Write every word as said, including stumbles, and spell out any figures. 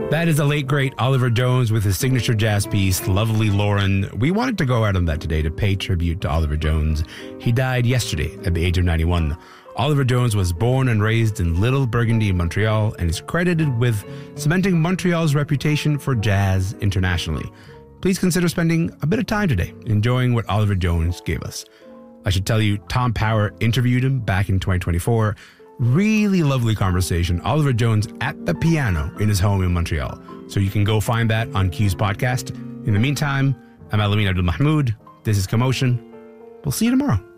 That is the late, great Oliver Jones with his signature jazz piece, Lovely Lauren. We wanted to go out on that today to pay tribute to Oliver Jones. He died yesterday at the age of ninety-one. Oliver Jones was born and raised in Little Burgundy, Montreal, and is credited with cementing Montreal's reputation for jazz internationally. Please consider spending a bit of time today enjoying what Oliver Jones gave us. I should tell you, Tom Power interviewed him back in twenty twenty-four. Really lovely conversation. Oliver Jones at the piano in his home in Montreal. So you can go find that on Q's podcast. In the meantime, I'm Alameen Abdul Mahmood. This is Commotion. We'll see you tomorrow.